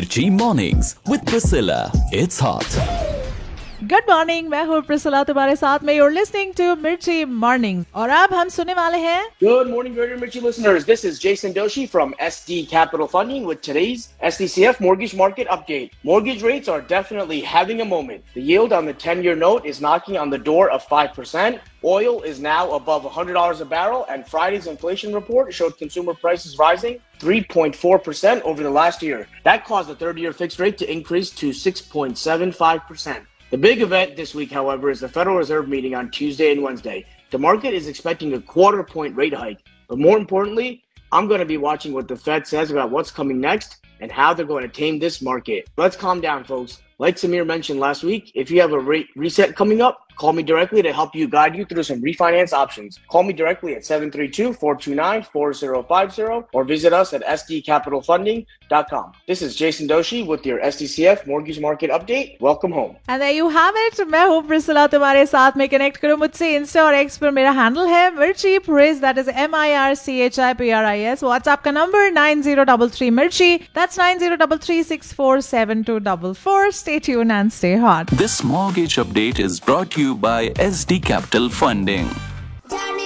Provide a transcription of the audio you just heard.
Mirchi Mornings with Priscilla. It's hot. Good morning, मैं हूँ Priscilla तुम्हारे साथ में. You're listening to मिर्ची मॉर्निंग्स और अब हम सुनने वाले हैं. Good morning, greater Mirchi listeners. This is Jason Doshi from SD Capital Funding with today's SDCF mortgage market update. Mortgage rates are definitely having a moment. The yield on the 10-year note is knocking on the door of 5%. Oil is now above $100 a barrel, and Friday's inflation report showed consumer prices rising 3.4% over the last year. That caused the 30-year fixed rate to increase to 6.75%. The big event this week, however, is the Federal Reserve meeting on Tuesday and Wednesday. The market is expecting a quarter-point rate hike. But more importantly, I'm going to be watching what the Fed says about what's coming next and how they're going to tame this market. Let's calm down, folks. Like Samir mentioned last week, if you have a rate reset coming up, call me directly to help you guide you through some refinance options. Call me directly at 732-429-4050 or visit us at sdcapitalfunding.com. This is Jason Doshi with your SDCF Mortgage Market Update. Welcome home. And there you have it. मैं हूँ Priscilla तुम्हारे साथ में. Connect करो मुझसे Insta और x पर. मेरा हैंडल है मिर्ची प्रिस, that is MIRCHIPRIS. व्हाट्सएप का नंबर 9033 मिर्ची, that's 9033647244. Stay tuned and stay hot. This mortgage update is brought to you by SD Capital Funding.